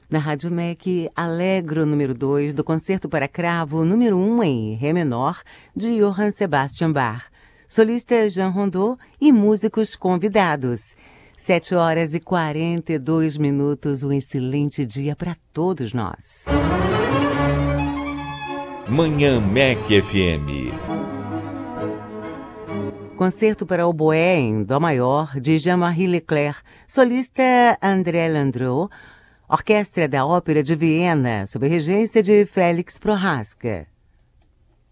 Na Rádio MEC, Allegro número 2, do Concerto para Cravo número 1 em Ré menor, de Johann Sebastian Bach. Solista Jean Rondeau e músicos convidados. 7h42, um excelente dia para todos nós. Manhã MEC FM. Concerto para oboé em Dó maior, de Jean-Marie Leclerc. Solista André Landreau. Orquestra da Ópera de Viena, sob regência de Félix Prohaska.